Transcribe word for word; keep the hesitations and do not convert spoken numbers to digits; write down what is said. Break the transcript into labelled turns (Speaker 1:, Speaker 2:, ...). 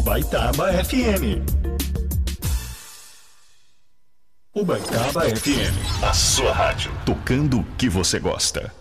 Speaker 1: Ubaitaba F M. Ubaitaba F M, a sua rádio, tocando o que você gosta.